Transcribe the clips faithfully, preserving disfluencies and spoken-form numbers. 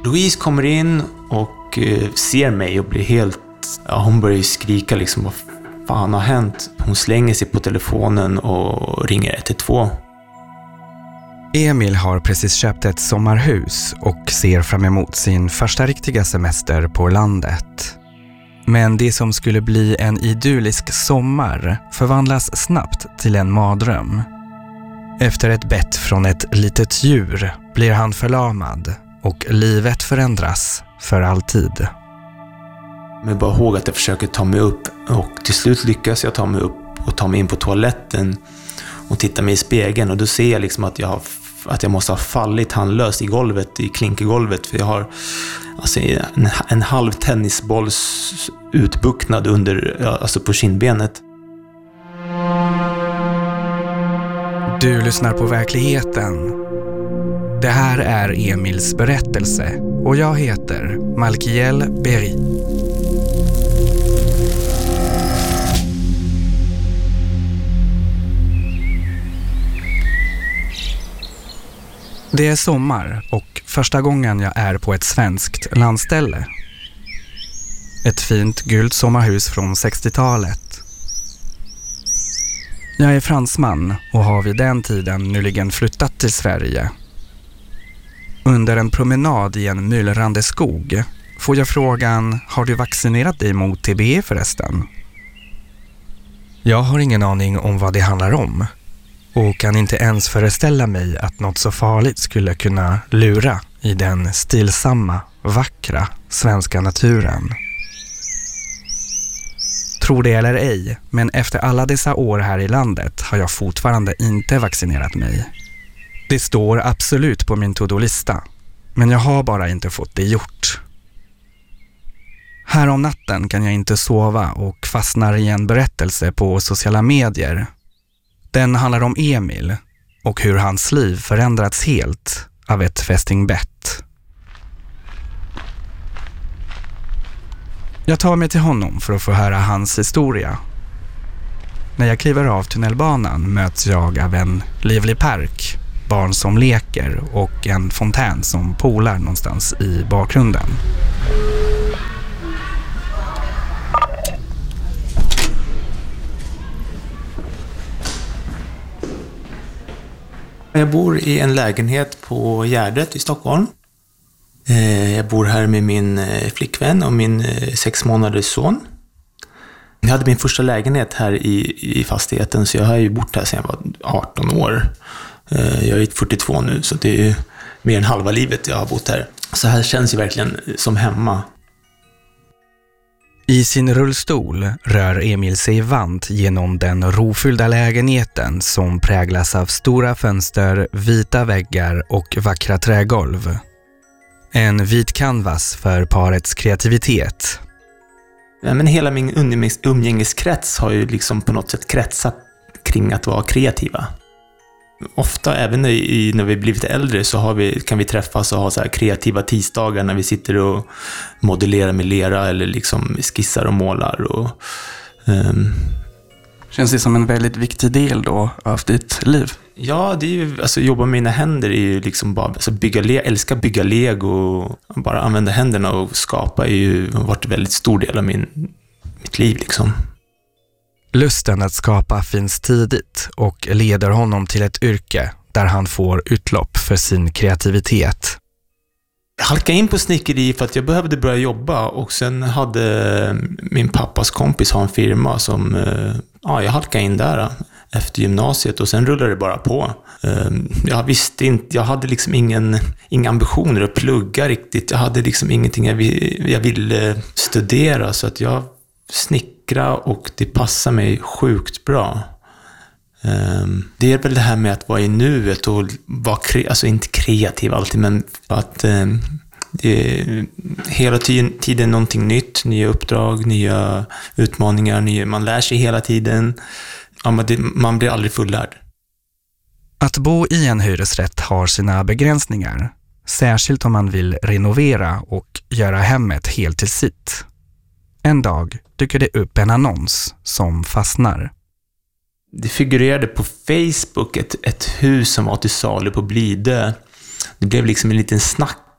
Louise kommer in och eh, ser mig och blir helt... Ja, hon börjar ju skrika liksom, vad fan har hänt? Hon slänger sig på telefonen och ringer ett ett två. Emil har precis köpt ett sommarhus och ser fram emot sin första riktiga semester på landet. Men det som skulle bli en idyllisk sommar förvandlas snabbt till en mardröm. Efter ett bett från ett litet djur blir han förlamad och livet förändras för alltid. Men bara ihåg att jag försöker ta mig upp och till slut lyckas jag ta mig upp och ta mig in på toaletten och titta mig i spegeln och då ser jag liksom att jag har att jag måste ha fallit handlöst i golvet, i klinkergolvet, för jag har alltså en, en halv tennisbolls utbucknad under, alltså på kindbenet. Du lyssnar på verkligheten. Det här är Emils berättelse och jag heter Malkiel Berry. Det är sommar och första gången jag är på ett svenskt landställe. Ett fint gult sommarhus från sextiotalet. Jag är fransman och har vid den tiden nyligen flyttat till Sverige. Under en promenad i en myllrande skog får jag frågan: har du vaccinerat dig mot T B förresten? Jag har ingen aning om vad det handlar om. Och kan inte ens föreställa mig att något så farligt skulle kunna lura i den stillsamma, vackra svenska naturen. Tror det eller ej, men efter alla dessa år här i landet har jag fortfarande inte vaccinerat mig. Det står absolut på min to-do-lista, men jag har bara inte fått det gjort. Här om natten kan jag inte sova och fastnar i en berättelse på sociala medier. Den handlar om Emil och hur hans liv förändrats helt av ett fästingbett. Jag tar mig till honom för att få höra hans historia. När jag kliver av tunnelbanan möts jag av en livlig park, barn som leker och en fontän som polar någonstans i bakgrunden. Jag bor i en lägenhet på Gärdet i Stockholm. Jag bor här med min flickvän och min sex månaders son. Jag hade min första lägenhet här i, i fastigheten, så jag har ju bott här sedan jag var arton år. Jag är fyrtiotvå nu, så det är mer än halva livet jag har bott här. Så här känns ju verkligen som hemma. I sin rullstol rör Emil sig vant genom den rofyllda lägenheten som präglas av stora fönster, vita väggar och vackra trägolv. En vit canvas för parets kreativitet. Ja, men hela min umgängeskrets har ju liksom på något sätt kretsat kring att vara kreativa. Ofta, även i, när vi blivit äldre, så har vi, kan vi träffas och ha så här kreativa tisdagar när vi sitter och modellerar med lera eller liksom skissar och målar. Och, um... Känns det som en väldigt viktig del då av ditt liv? Ja, det är ju, alltså jobba med mina händer är ju liksom bara, alltså bygga le- älska bygga lego och bara använda händerna och skapa är ju varit en väldigt stor del av min, mitt liv liksom. Lusten att skapa finns tidigt och leder honom till ett yrke där han får utlopp för sin kreativitet. Jag halkade in på snickeri för att jag behövde börja jobba, och sen hade min pappas kompis ha en firma som, ja, jag halkade in där efter gymnasiet och sen rullade det bara på. Jag visste inte, jag hade liksom ingen, inga ambitioner att plugga riktigt. Jag hade liksom ingenting jag, jag ville studera, så att jag snickra och det passar mig sjukt bra. Det är väl det här med att vara i nuet och vara kre- alltså inte kreativ alltid, men att det är hela tiden någonting nytt, nya uppdrag, nya utmaningar, nya, man lär sig hela tiden. Ja, men det, man blir aldrig fullärd. Att bo i en hyresrätt har sina begränsningar, särskilt om man vill renovera och göra hemmet helt till sitt. En dag dyker det upp en annons som fastnar. Det figurerade på Facebook ett, ett hus som var till salu på Blidö. Det blev liksom en liten snack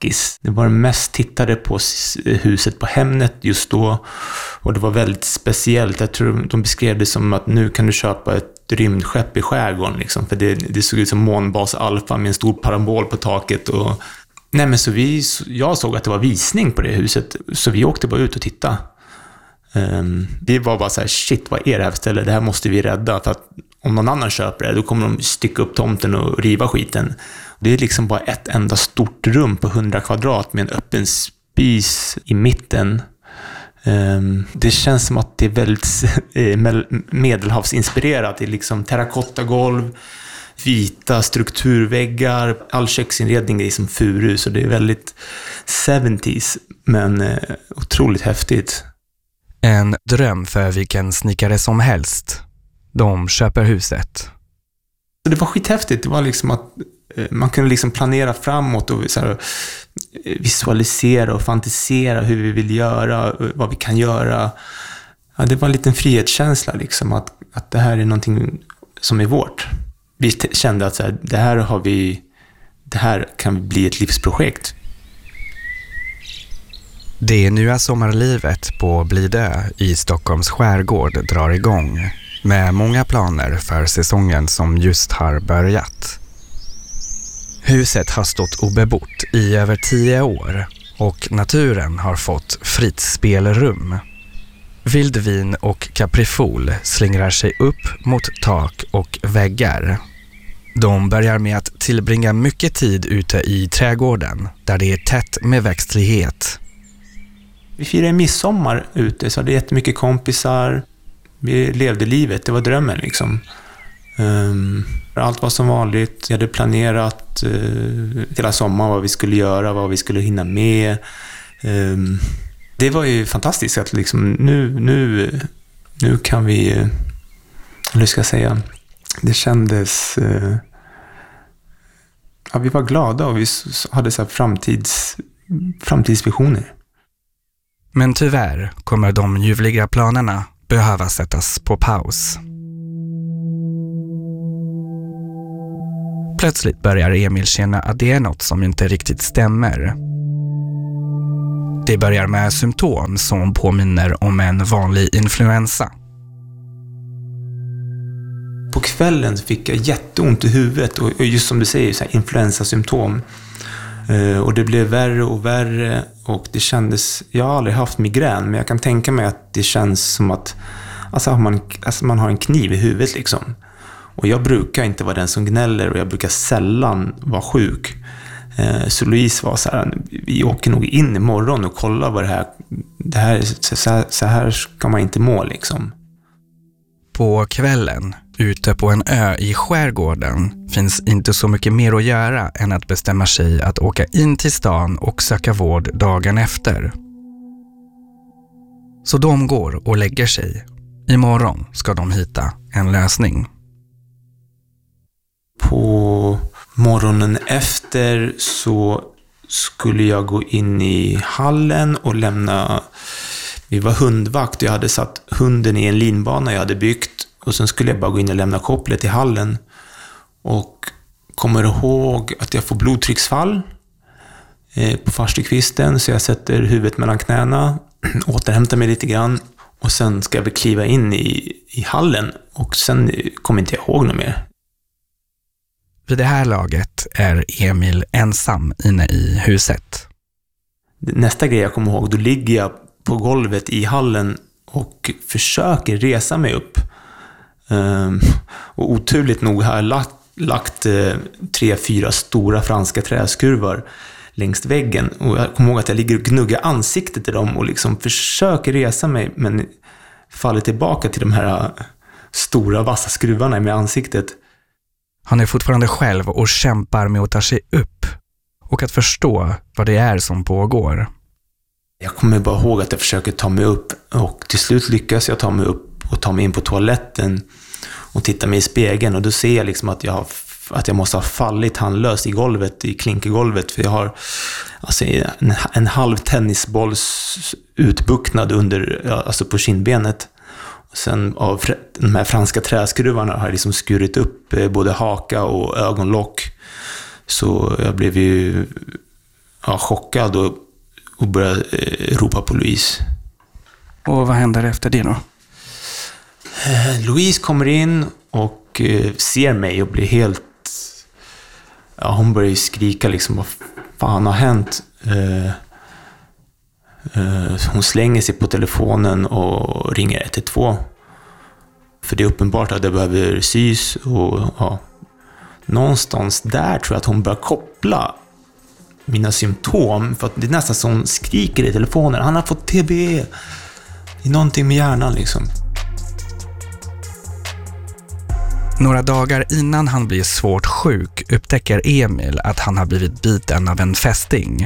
snackis. Det var det mest tittade på huset på Hemnet just då. Och det var väldigt speciellt. Jag tror de beskrev det som att nu kan du köpa ett rymdskepp i skärgården. Liksom. För det, det såg ut som månbas Alpha med en stor parabol på taket. Och... Nej, men så vi, jag såg att det var visning på det huset. Så vi åkte bara ut och tittade. Um, vi var bara så här, shit, vad är det här för ställe? Det här måste vi rädda. För att om någon annan köper det, då kommer de stycka upp tomten och riva skiten. Det är liksom bara ett enda stort rum på hundra kvadrat med en öppen spis i mitten. Um, det känns som att det är väldigt medelhavsinspirerat. Det är liksom terrakottagolv, vita strukturväggar, all köksinredning är som furu, så det är väldigt sjuttiotalet, men uh, otroligt häftigt. En dröm för vilken snickare som helst. De köper huset. Det var skithäftigt. Det var liksom att man kunde liksom planera framåt och så här, visualisera och fantisera hur vi vill göra, vad vi kan göra. Ja, det var en liten frihetskänsla liksom, att, att det här är någonting som är vårt. Vi kände att så här, det här har vi, det här kan bli ett livsprojekt. Det nya sommarlivet på Blidö i Stockholms skärgård drar igång med många planer för säsongen som just har börjat. Huset har stått obebott i över tio år och naturen har fått fritt spelrum. Vildvin och kaprifol slingrar sig upp mot tak och väggar. De börjar med att tillbringa mycket tid ute i trädgården där det är tätt med växtlighet. Vi firade midsommar ute, så det är jättemycket kompisar. Vi levde livet, det var drömmen liksom. Um, allt var som vanligt. Jag hade planerat uh, hela sommaren vad vi skulle göra, vad vi skulle hinna med. Um, det var ju fantastiskt att liksom nu, nu, nu kan vi, uh, hur ska jag säga, det kändes, uh, ja, vi var glada och vi hade så här framtids, framtidsvisioner. Men tyvärr kommer de ljuvliga planerna behöva sättas på paus. Plötsligt börjar Emil känna att det är något som inte riktigt stämmer. Det börjar med symptom som påminner om en vanlig influensa. På kvällen fick jag jätteont i huvudet och just som du säger, så här influensasymptom. Och det blev värre och värre och det kändes, jag har aldrig haft migrän, men jag kan tänka mig att det känns som att alltså man, alltså man har en kniv i huvudet liksom. Och jag brukar inte vara den som gnäller och jag brukar sällan vara sjuk. Så Louise var så här, vi åker nog in imorgon och kollar vad det här, det här så, här, så här ska man inte må liksom. På kvällen, ute på en ö i skärgården, finns inte så mycket mer att göra än att bestämma sig att åka in till stan och söka vård dagen efter. Så de går och lägger sig. Imorgon ska de hitta en lösning. På morgonen efter så skulle jag gå in i hallen och lämna. Vi var hundvakt och jag hade satt hunden i en linbana jag hade byggt. Och sen skulle jag bara gå in och lämna kopplet i hallen. Och kommer ihåg att jag får blodtrycksfall eh, på farstukvisten. Så jag sätter huvudet mellan knäna, återhämtar mig lite grann. Och sen ska jag väl kliva in i, i hallen. Och sen kommer inte jag ihåg något mer. Vid det här laget är Emil ensam inne i huset. Nästa grej jag kommer ihåg, då ligger jag på golvet i hallen och försöker resa mig upp. Um, och oturligt nog har jag lagt, lagt uh, tre, fyra stora franska träskruvar längs väggen. Och jag kommer ihåg att jag ligger och gnuggar ansiktet i dem och liksom försöker resa mig, men faller tillbaka till de här uh, stora vassa skruvarna med ansiktet. Han är fortfarande själv och kämpar med att ta sig upp och att förstå vad det är som pågår. Jag kommer bara ihåg att jag försöker ta mig upp och till slut lyckas jag ta mig upp och ta mig in på toaletten och titta mig i spegeln och då ser jag liksom att jag, har, att jag måste ha fallit handlöst i golvet, i klinkergolvet, för jag har alltså en, en halv tennisbolls utbucknad under, alltså på kindbenet. Och sen av de här franska träskruvarna har jag liksom skurit upp både haka och ögonlock. Så jag blev ju ja, chockad och, och började eh, ropa på Louise. Och vad händer efter det då? Eh, Louise kommer in och eh, ser mig och blir helt... Ja, hon börjar skrika liksom, vad fan har hänt? Eh, eh, hon slänger sig på telefonen och ringer ett ett två. För det är uppenbart att det behöver sys och ja, någonstans där tror jag att hon börjar koppla mina symptom, för att det är nästan som hon skriker i telefonen. Han har fått T B. Det är någonting med hjärnan liksom. Några dagar innan han blir svårt sjuk upptäcker Emil att han har blivit biten av en fästing.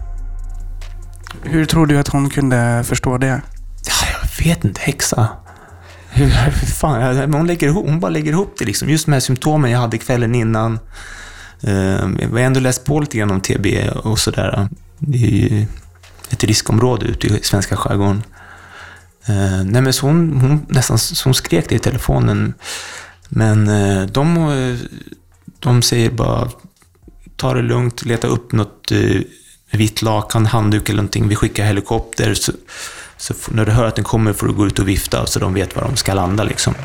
Hur tror du att hon kunde förstå det? Ja, jag vet inte, häxa. Hur, hur fan, hon, lägger ihop, hon bara lägger ihop det liksom. Just de här symptomen jag hade kvällen innan. Jag har ändå läst på lite grann om T B och sådär. Det är ju ett riskområde ute i svenska skärgården. Nej, men så hon, hon nästan så hon skrek det i telefonen. Men de, de säger bara, ta det lugnt, leta upp något vitt lakan, handduk eller någonting. Vi skickar helikopter, så, så när du hör att den kommer får du gå ut och vifta så de vet var de ska landa liksom.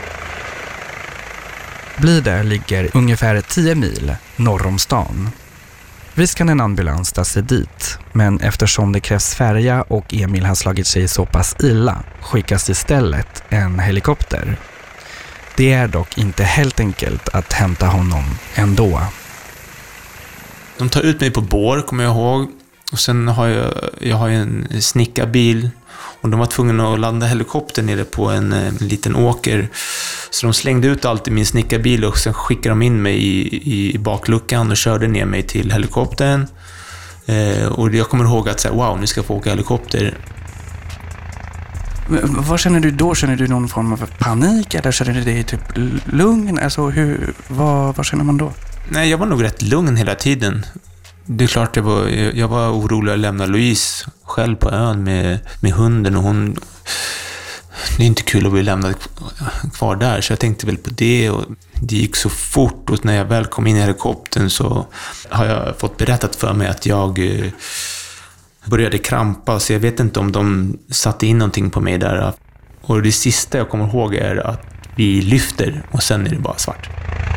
Blidö ligger ungefär tio mil norr om stan. Visst kan en ambulans ta sig dit, men eftersom det krävs färja och Emil har slagit sig så pass illa skickas istället en helikopter. Det är dock inte helt enkelt att hämta honom ändå. De tar ut mig på bår, kommer jag ihåg. Och sen har jag, jag har en snickarbil. Och de var tvungna att landa helikoptern nere på en, en liten åker. Så de slängde ut allt i min snickarbil och sen skickade de in mig i, i bakluckan och körde ner mig till helikoptern. Eh, och jag kommer ihåg att säga, wow, nu ska jag få åka helikopter. Vad känner du då? Känner du någon form av panik eller känner du dig typ lugn? Alltså, hur, vad, vad känner man då? Nej, jag var nog rätt lugn hela tiden. Det är klart jag var, jag var orolig att lämna Louise själv på ön med, med hunden och hon... Det är inte kul att bli lämnad kvar där, så jag tänkte väl på det och det gick så fort och när jag väl kom in i helikoptern så har jag fått berättat för mig att jag började krampa, så jag vet inte om de satte in någonting på mig där. Och det sista jag kommer ihåg är att vi lyfter och sen är det bara svart.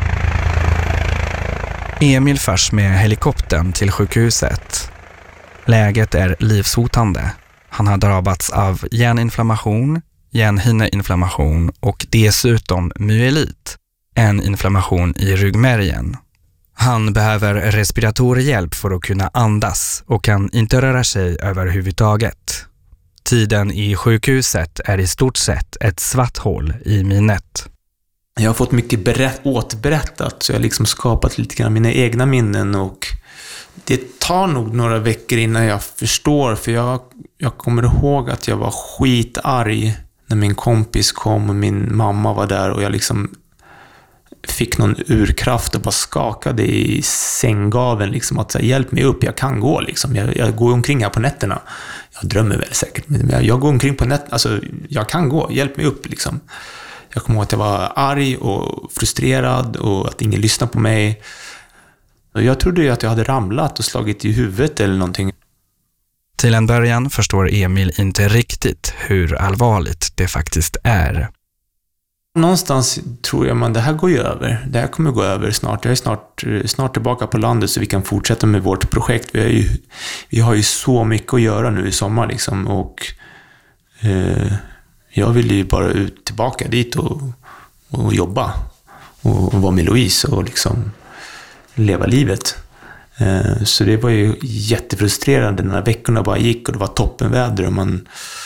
Emil förs med helikoptern till sjukhuset. Läget är livshotande. Han har drabbats av hjärninflammation, hjärnhinneinflammation och dessutom myelit, en inflammation i ryggmärgen. Han behöver respiratorhjälp för att kunna andas och kan inte röra sig överhuvudtaget. Tiden i sjukhuset är i stort sett ett svart hål i minnet. Jag har fått mycket berätt, återberättat, så jag har liksom skapat lite grann mina egna minnen och det tar nog några veckor innan jag förstår, för jag, jag kommer ihåg att jag var skitarg när min kompis kom och min mamma var där och jag liksom fick någon urkraft och bara skakade i sänggaveln liksom att säga, hjälp mig upp, jag kan gå liksom, jag, jag går omkring här på nätterna, jag drömmer väl säkert, men jag, jag går omkring på nätterna, alltså jag kan gå, hjälp mig upp liksom. Jag kommer ihåg att jag var arg och frustrerad och att ingen lyssnade på mig. Jag trodde ju att jag hade ramlat och slagit i huvudet eller någonting. Till en början förstår Emil inte riktigt hur allvarligt det faktiskt är. Någonstans tror jag man det här går ju över. Det här kommer gå över snart. Jag är snart, snart tillbaka på landet så vi kan fortsätta med vårt projekt. Vi har ju, vi har ju så mycket att göra nu i sommar liksom. Och eh, jag vill ju bara ut tillbaka dit och, och jobba. Och, och vara med Louise och liksom leva livet. Eh, så det var ju jättefrustrerande när veckorna bara gick och det var toppenväder och man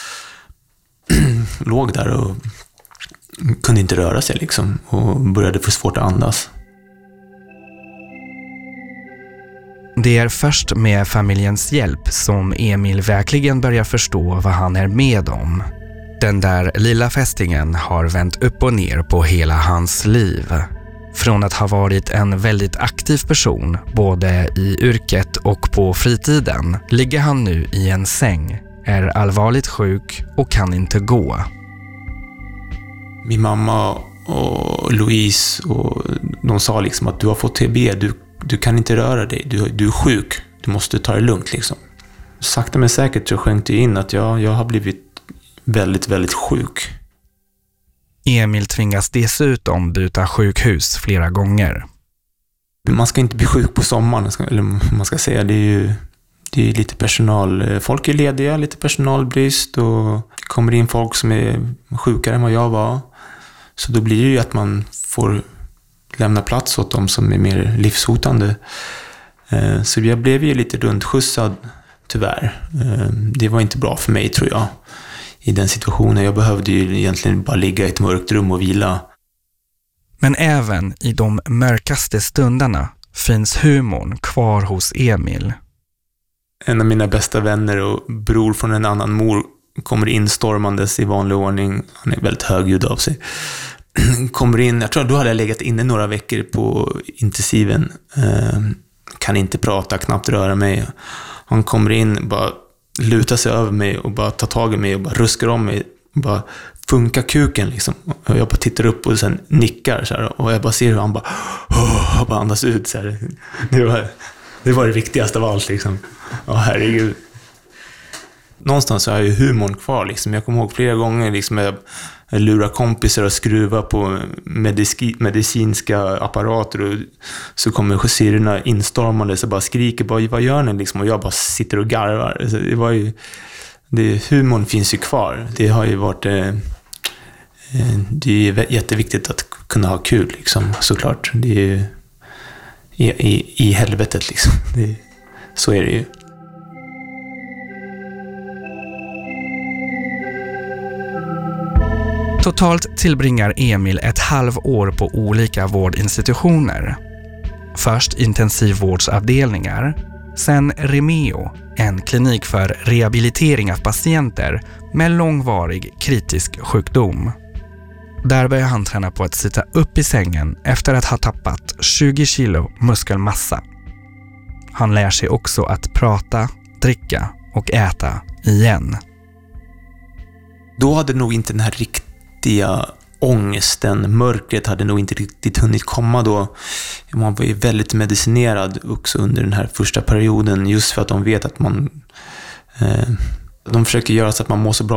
låg där och kunde inte röra sig liksom och började få svårt att andas. Det är först med familjens hjälp som Emil verkligen börjar förstå vad han är med om. Den där lilla fästingen har vänt upp och ner på hela hans liv. Från att ha varit en väldigt aktiv person, både i yrket och på fritiden, ligger han nu i en säng, är allvarligt sjuk och kan inte gå. Min mamma och Louise och de sa liksom att du har fått T B, du, du kan inte röra dig, du, du är sjuk. du måste ta det lugnt liksom. Sakta men säkert så sjönk det in att jag, jag har blivit väldigt, väldigt sjuk. Emil tvingas dessutom byta sjukhus flera gånger. Man ska inte bli sjuk på sommaren, eller man ska säga. Det är ju det är lite personal. Folk är lediga, lite personalbrist och det kommer in folk som är sjukare än vad jag var. Så då blir det ju att man får lämna plats åt dem som är mer livshotande. Så jag blev ju lite rundskjutsad, tyvärr. Det var inte bra för mig, tror jag, i den situationen. Jag behövde ju egentligen bara ligga i ett mörkt rum och vila. Men även i de mörkaste stunderna finns humorn kvar hos Emil. En av mina bästa vänner och bror från en annan mor kommer in stormandes i vanlig ordning. Han är väldigt högljudd av sig. Kommer in, jag tror att då hade jag legat inne några veckor på intensiven. Eh, kan inte prata, knappt röra mig. Han kommer in, bara lutar sig över mig och bara tar tag i mig och bara ruskar om mig. Bara funkar kuken liksom. Och jag bara tittar upp och sen nickar så här, och jag bara ser hur han bara, oh, och bara andas ut så här. Det var, det var det viktigaste av allt liksom. Åh, herregud. Någonstans så har jag ju humorn kvar liksom. Jag kommer ihåg flera gånger liksom jag, jag lurar kompisar och skruvar på medici, medicinska apparater och så kommer syrorna instormande så bara skriker bara, vad gör ni liksom? Och jag bara sitter och garvar. Så det var ju det, humorn finns ju kvar. Det har ju varit eh, det är jätteviktigt att kunna ha kul liksom, såklart. Det är ju i, i, i helvetet liksom. Det, så är det ju. Totalt tillbringar Emil ett halvår på olika vårdinstitutioner. Först intensivvårdsavdelningar, sen Remeo, en klinik för rehabilitering av patienter med långvarig kritisk sjukdom. Där börjar han träna på att sitta upp i sängen efter att ha tappat tjugo kilo muskelmassa. Han lär sig också att prata, dricka och äta igen. Då hade nog inte den här riktiga ångesten, mörkret hade nog inte riktigt hunnit komma då. Man var ju väldigt medicinerad också under den här första perioden, just för att de vet att man eh, de försöker göra så att man mår så bra